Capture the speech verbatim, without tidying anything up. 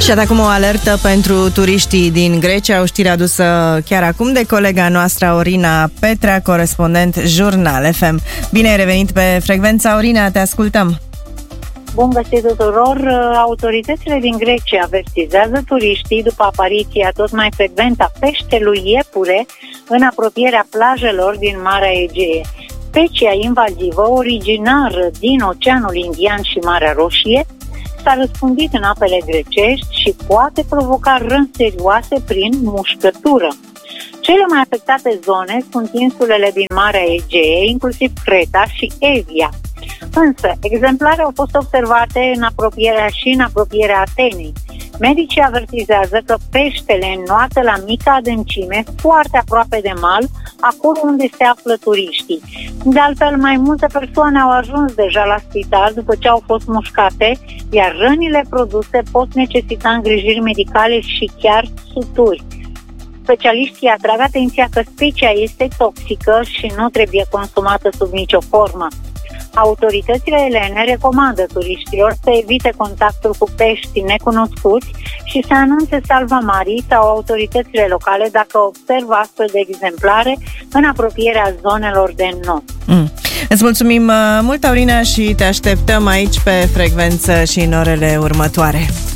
Și acum o alertă pentru turiștii din Grecia, o știre adusă chiar acum de colega noastră Orina Petrea, corespondent Jurnal F M. Bine ai revenit pe frecvența, Orina, te ascultăm! Bun găsit tuturor! Autoritățile din Grecia avertizează turiștii după apariția tot mai frecventă a peștelui iepure în apropierea plajelor din Marea Egee. Specia invazivă, originară din Oceanul Indian și Marea Roșie, s-a răspândit în apele grecești și poate provoca răni serioase prin mușcătură. Cele mai afectate zone sunt insulele din Marea Egee, inclusiv Creta și Evia. Însă, exemplare au fost observate în apropierea și în apropierea Atenei. Medicii avertizează că peștele înnoată la mică adâncime, foarte aproape de mal, acolo unde se află turiștii. De altfel, mai multe persoane au ajuns deja la spital după ce au fost mușcate, iar rănile produse pot necesita îngrijiri medicale și chiar suturi. Specialiștii atrag atenția că specia este toxică și nu trebuie consumată sub nicio formă. Autoritățile elene recomandă turiștilor să evite contactul cu pești necunoscuți și să anunțe salvamarii sau autoritățile locale dacă observă astfel de exemplare în apropierea zonelor de not. Mm. Îți mulțumim mult, Aurina, și te așteptăm aici pe frecvență și în orele următoare.